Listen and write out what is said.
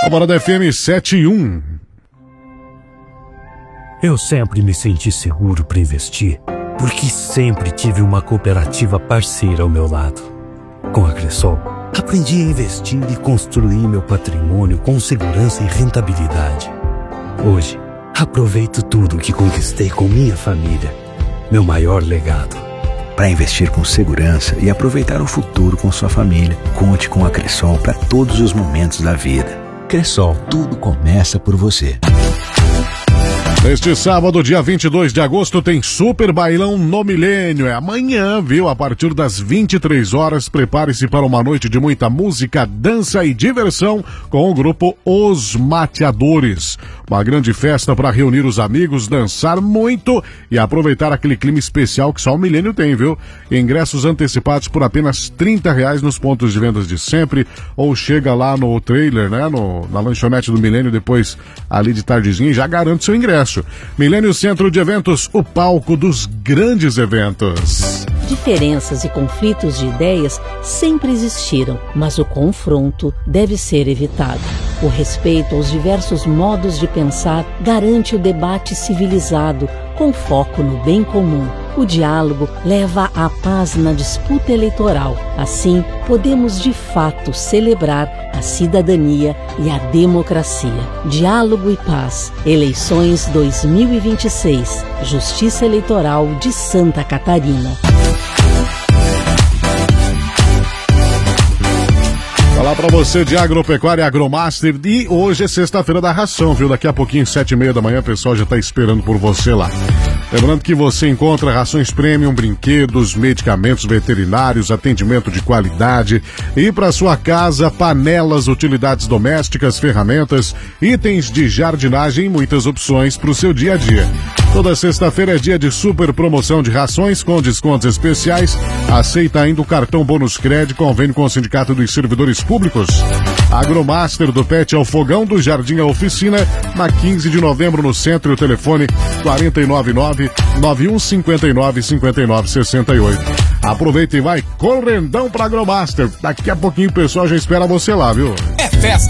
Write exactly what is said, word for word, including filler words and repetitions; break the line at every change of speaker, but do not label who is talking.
Alvorada F M sete e um.
Eu sempre me senti seguro para investir, porque sempre tive uma cooperativa parceira ao meu lado. Com a Cressol, aprendi a investir e construir meu patrimônio com segurança e rentabilidade. Hoje, aproveito tudo que conquistei com minha família, meu maior legado.
Para investir com segurança e aproveitar o futuro com sua família, conte com a Cressol para todos os momentos da vida. Cressol, tudo começa por você.
Neste sábado, dia vinte e dois de agosto, tem Super Bailão no Milênio. É amanhã, viu? A partir das vinte e três horas, prepare-se para uma noite de muita música, dança e diversão com o grupo Os Mateadores. Uma grande festa para reunir os amigos, dançar muito e aproveitar aquele clima especial que só o Milênio tem, viu? Ingressos antecipados por apenas trinta reais nos pontos de vendas de sempre, ou chega lá no trailer, né? No, na lanchonete do Milênio, depois ali de tardezinha, e já garante seu ingresso. Milênio Centro de Eventos, o palco dos grandes eventos.
Diferenças e conflitos de ideias sempre existiram, mas o confronto deve ser evitado. O respeito aos diversos modos de pensar garante o debate civilizado, com foco no bem comum. O diálogo leva à paz na disputa eleitoral. Assim, podemos de fato celebrar a cidadania e a democracia. Diálogo e paz. Eleições dois mil e vinte e seis. Justiça Eleitoral de Santa Catarina.
Falar pra você de Agropecuária Agromaster, e hoje é sexta-feira da ração, viu? Daqui a pouquinho, sete e meia da manhã, o pessoal já tá esperando por você lá. Lembrando que você encontra rações premium, brinquedos, medicamentos veterinários, atendimento de qualidade e para sua casa, panelas, utilidades domésticas, ferramentas, itens de jardinagem e muitas opções para o seu dia a dia. Toda sexta-feira é dia de super promoção de rações com descontos especiais. Aceita ainda o cartão Bônus Cred, convênio com o Sindicato dos Servidores Públicos. Agromaster do Pet ao Fogão, do Jardim à Oficina, na quinze de novembro no centro, e o telefone quatro nove nove, nove um cinco nove, cinco nove seis oito. Aproveita e vai correndão pra Agromaster. Daqui a pouquinho o pessoal já espera você lá, viu?
É festa